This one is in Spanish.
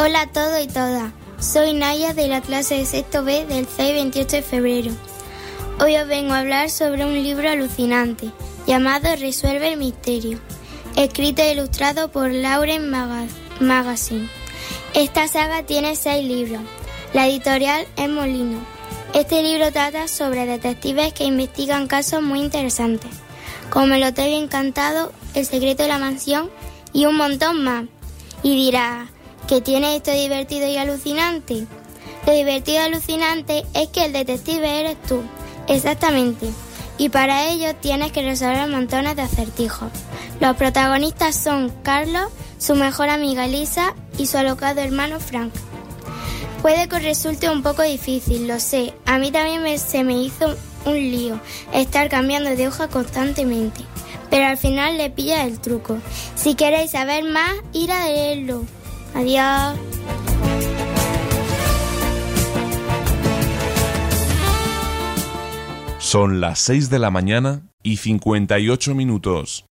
Hola a todos y todas. Soy Naya de la clase de sexto B del CEI 28 de febrero. Hoy os vengo a hablar sobre un libro alucinante llamado Resuelve el misterio, escrito e ilustrado por Lauren Magazine. Esta saga tiene 6 libros. La editorial es Molino. Este libro trata sobre detectives que investigan casos muy interesantes, como el Hotel Encantado, El secreto de la mansión y un montón más. Y dirás, ¿qué tiene esto divertido y alucinante? Lo divertido y alucinante es que el detective eres tú, exactamente, y para ello tienes que resolver montones de acertijos. Los protagonistas son Carlos, su mejor amiga Lisa y su alocado hermano Frank. Puede que os resulte un poco difícil, lo sé, a mí también se me hizo un lío estar cambiando de hoja constantemente, pero al final le pillas el truco. Si queréis saber más, ir a leerlo. Adiós. Son las 6 de la mañana y 58 minutos.